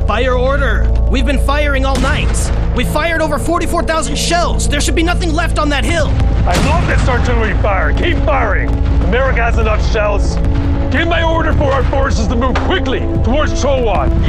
Fire order! We've been firing all night. We fired over 44,000 shells. There should be nothing left on that hill. I love this artillery fire. Keep firing. America has enough shells. Give my order for our forces to move quickly towards Chowan.